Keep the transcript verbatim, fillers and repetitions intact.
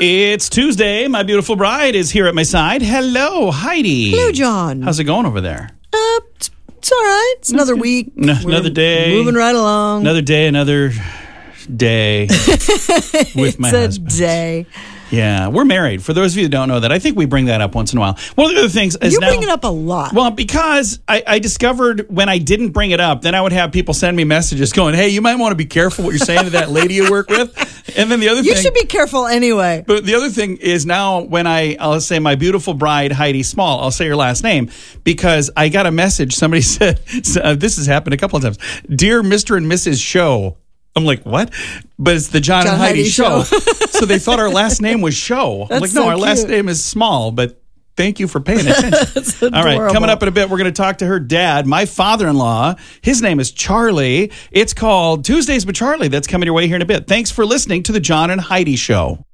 It's Tuesday. My beautiful bride is here at my side. Hello, Heidi. Hello, John. How's it going over there? Uh, it's, it's all right. It's another week. No, another day. Moving right along. Another day, another day with my it's husband. a day. Yeah, we're married. For those of you who don't know that, I think we bring that up once in a while. One of the other things is You now, bring it up a lot. Well, because I, I discovered when I didn't bring it up, then I would have people send me messages going, hey, you might want to be careful what you're saying to that lady you work with. And then the other you thing... You should be careful anyway. But the other thing is now when I, I'll say my beautiful bride, Heidi Small, I'll say her last name because I got a message. Somebody said, uh, this has happened a couple of times. Dear Mister and Missus Show. I'm like, what? But it's the John, John and Heidi, Heidi Show. Show. So they thought our last name was Show. I'm like, That's no, so our last cute. name is Small, but thank you for paying attention. That's All right, adorable. coming up in a bit, we're going to talk to her dad, my father-in-law. His name is Charlie. It's called Tuesdays with Charlie. That's coming your way here in a bit. Thanks for listening to the John and Heidi Show.